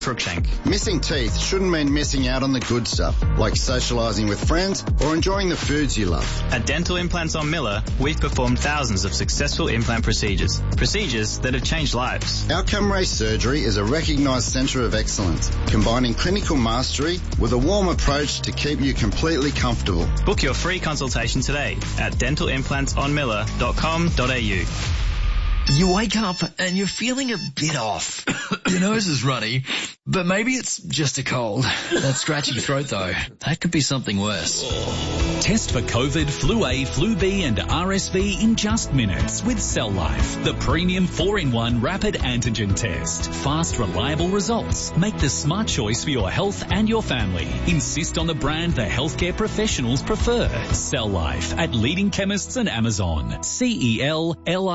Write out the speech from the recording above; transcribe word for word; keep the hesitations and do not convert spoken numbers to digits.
Crookshank. Missing teeth shouldn't mean missing out on the good stuff, like socialising with friends or enjoying the foods you love. At Dental Implants on Miller, we've performed thousands of successful implant procedures. Procedures that have changed lives. Outcome Ray Surgery is a recognised centre of excellence, combining clinical mastery with a warm approach to keep you completely comfortable. Book your free consultation today at dental implants on miller dot com dot a u. You wake up and you're feeling a bit off. Your nose is runny, but maybe it's just a cold. That scratchy throat though, that could be something worse. Test for COVID, Flu A, Flu B and R S V in just minutes with Cell Life, the premium four in one rapid antigen test. Fast, reliable results. Make the smart choice for your health and your family. Insist on the brand the healthcare professionals prefer. Cell Life at leading chemists and Amazon. C E L L I